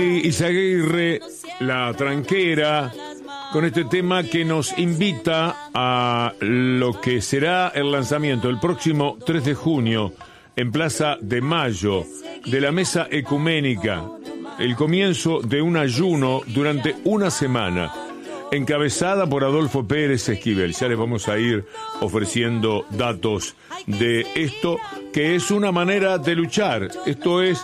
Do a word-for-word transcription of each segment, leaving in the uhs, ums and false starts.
Ahí Izaguirre, la tranquera, con este tema que nos invita a lo que será el lanzamiento el próximo tres de junio en Plaza de Mayo de la Mesa Ecuménica, el comienzo de un ayuno durante una semana, encabezada por Adolfo Pérez Esquivel. Ya les vamos a ir ofreciendo datos de esto, que es una manera de luchar. Esto es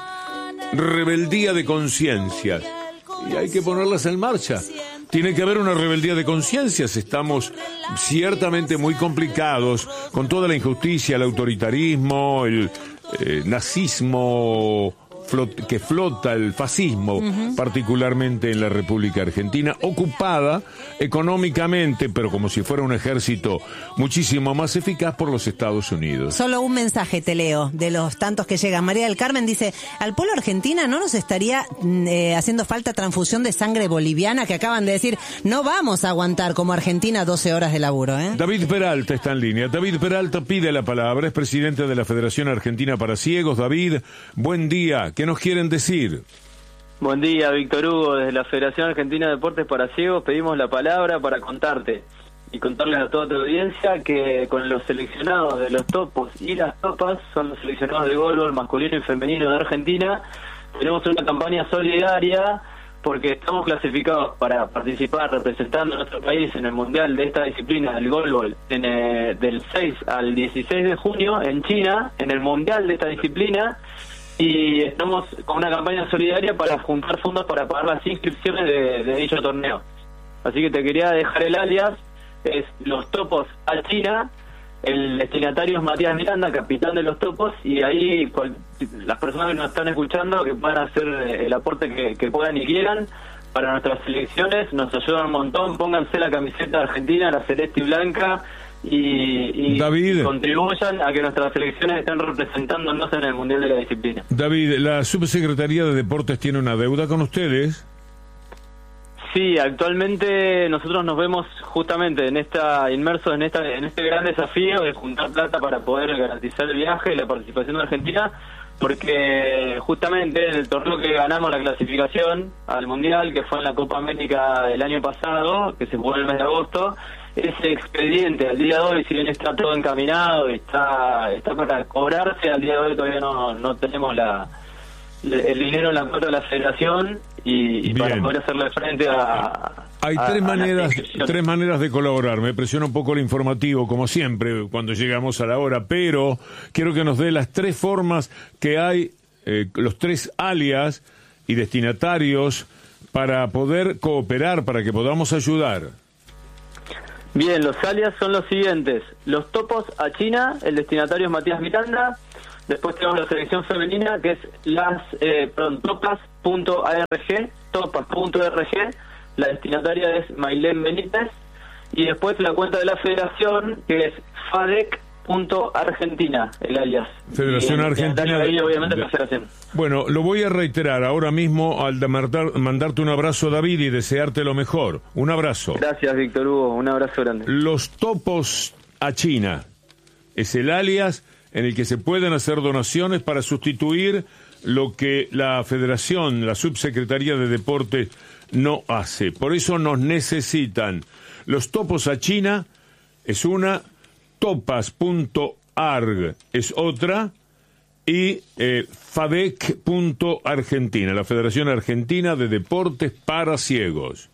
rebeldía de conciencias y hay que ponerlas en marcha. Tiene que haber una rebeldía de conciencias. Estamos ciertamente muy complicados con toda la injusticia, el autoritarismo, el eh, nazismo flot- que flota, el fascismo, uh-huh. particularmente en la República Argentina, ocupada económicamente, pero como si fuera un ejército muchísimo más eficaz por los Estados Unidos. Solo un mensaje te leo de los tantos que llegan. María del Carmen dice: al pueblo argentina no nos estaría eh, haciendo falta transfusión de sangre boliviana, que acaban de decir no vamos a aguantar como Argentina doce horas de laburo, ¿eh? David Peralta está en línea. David Peralta pide la palabra, es presidente de la Federación Argentina para Ciegos. David, buen día. ¿Qué nos quieren decir? Buen día, Víctor Hugo. Desde la Federación Argentina de Deportes para Ciegos pedimos la palabra para contarte y contarles a toda tu audiencia que con los seleccionados de los topos y las topas, son los seleccionados de golbol masculino y femenino de Argentina, tenemos una campaña solidaria porque estamos clasificados para participar representando a nuestro país en el Mundial de esta disciplina del golbol en, eh, del seis al dieciséis de junio en China, en el Mundial de esta disciplina. Y estamos con una campaña solidaria para juntar fondos para pagar las inscripciones de, de dicho torneo. Así que te quería dejar el alias, es Los Topos a China, el destinatario es Matías Miranda, capitán de Los Topos, y ahí cual, las personas que nos están escuchando que puedan hacer el aporte que, que puedan y quieran para nuestras selecciones, nos ayudan un montón. Pónganse la camiseta argentina, la celeste y blanca, y, y David, contribuyan a que nuestras selecciones estén representándonos en el Mundial de la disciplina. David, ¿la Subsecretaría de Deportes tiene una deuda con ustedes? Sí, actualmente nosotros nos vemos justamente en esta inmersos en esta en este gran desafío de juntar plata para poder garantizar el viaje y la participación de Argentina, porque justamente en el torneo que ganamos la clasificación al Mundial, que fue en la Copa América del año pasado, que se jugó en el mes de agosto, ese expediente al día de hoy, si bien está todo encaminado y está está para cobrarse, al día de hoy todavía no no tenemos la el dinero en la cuenta de la Federación y, y para poder hacerle frente a... Hay a, tres a maneras tres maneras de colaborar. Me presiona un poco el informativo, como siempre, cuando llegamos a la hora, pero quiero que nos dé las tres formas que hay, eh, los tres alias y destinatarios para poder cooperar, para que podamos ayudar. Bien, los alias son los siguientes: Los Topos a China, el destinatario es Matías Miranda. Después tenemos la selección femenina, que es las eh, perdón, topas punto org, topas punto org, la destinataria es Mailén Benítez. Y después la cuenta de la federación, que es fadec punto argentina, el alias. Federación Argentina. Ahí, obviamente, la federación. Bueno, lo voy a reiterar ahora mismo al mandar, mandarte un abrazo, David, y desearte lo mejor. Un abrazo. Gracias, Víctor Hugo. Un abrazo grande. Los Topos a China es el alias en el que se pueden hacer donaciones para sustituir lo que la Federación, la Subsecretaría de Deportes, no hace. Por eso nos necesitan. Los Topos a China es una, topas punto org es otra, y eh, fadec punto argentina, la Federación Argentina de Deportes para Ciegos.